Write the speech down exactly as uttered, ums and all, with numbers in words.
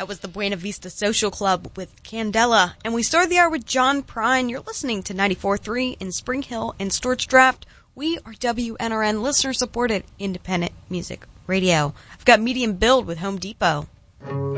That was the Buena Vista Social Club with Candela. And we started the hour with John Prine. You're listening to ninety-four point three in Spring Hill and Storch Draft. We are W N R N, listener-supported independent music radio. I've got Medium Build with Home Depot.